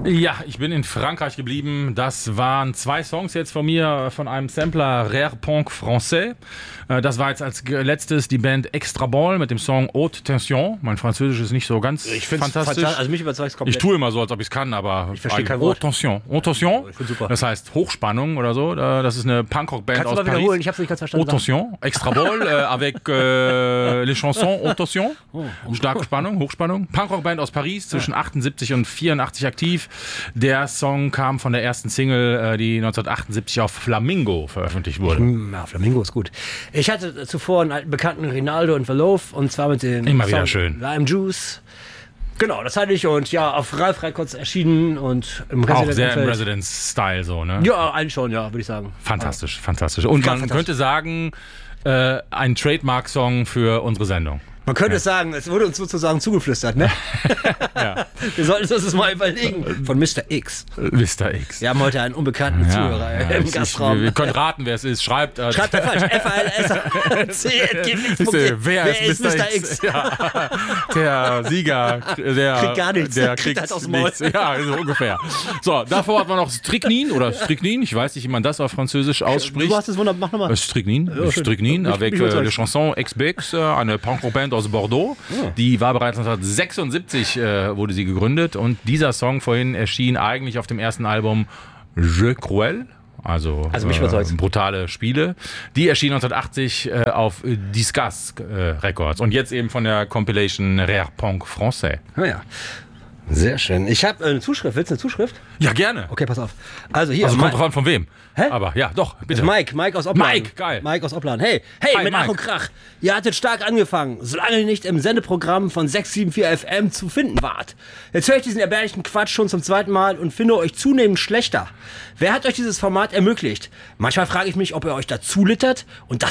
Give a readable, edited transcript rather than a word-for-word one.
Ja, ich bin in Frankreich geblieben. Das waren 2 Songs jetzt von mir, von einem Sampler Rare Punk Français. Das war jetzt als letztes die Band Extra Ball mit dem Song Haute Tension. Mein Französisch ist nicht so ganz fantastisch. Also mich überzeugt es komplett. Ich tue immer so, als ob ich es kann, aber ich verstehe kein Wort. Haute Tension. Haute Tension, ich super. Das heißt Hochspannung oder so. Das ist eine Punkrock-Band aus Paris. Kannst du mal wiederholen? Ich hab's nicht ganz verstanden. Haute Tension, Extra Ball avec les chansons Haute Tension. Starke Spannung, Hochspannung. Punkrock-Band aus Paris, zwischen 78 und 84 aktiv. Der Song kam von der ersten Single, die 1978 auf Flamingo veröffentlicht wurde. Ja, Flamingo ist gut. Ich hatte zuvor einen alten Bekannten, Rinaldo und Verlof, und zwar mit dem Immer wieder schön. Lime Juice. Genau, das hatte ich, und ja, auf Ralf Records erschienen und im Auch sehr im Residence-Style so, ne? Ja, eigentlich schon, ja, würde ich sagen. Fantastisch, fantastisch. Und man könnte sagen, ein Trademark-Song für unsere Sendung. Man könnte sagen, es wurde uns sozusagen zugeflüstert, ne? Ja. Wir sollten uns das mal überlegen. Von Mr. X. Mr. X. Wir haben heute einen unbekannten Zuhörer im Gastraum. Wir können raten, wer es ist. Schreibt er falsch. FALS. Wer ist Mr. X? Ja. Der Sieger. Der kriegt gar nichts. Der kriegt halt aus dem Maul. Ja, so ungefähr. So, davor hat man noch Strychnine oder Strychnine. Ich weiß nicht, wie man das auf Französisch ausspricht. Du hast es wunderbar. Mach nochmal. Strychnine. Strychnine avec les chansons Ex-Bex, eine Punkrock-Band aus Bordeaux. Ja. Die war bereits 1976 wurde sie gegründet, und dieser Song vorhin erschien eigentlich auf dem ersten Album Je Cruel. Also mich brutale Spiele. Die erschien 1980 auf Discas Records und jetzt eben von der Compilation Rare Punk Français. Ja. Sehr schön. Ich habe eine Zuschrift. Willst du eine Zuschrift? Ja, gerne. Okay, pass auf. Also hier. Also kommt drauf an, von wem. Hä? Aber ja, doch, bitte. Mike aus Oppland. Mike, geil. Mike aus Oppland. Hey, mit Ach und Krach. Ihr hattet stark angefangen, solange ihr nicht im Sendeprogramm von 674 FM zu finden wart. Jetzt höre ich diesen erbärmlichen Quatsch schon zum 2. Mal und finde euch zunehmend schlechter. Wer hat euch dieses Format ermöglicht? Manchmal frage ich mich, ob ihr euch dazu littert und das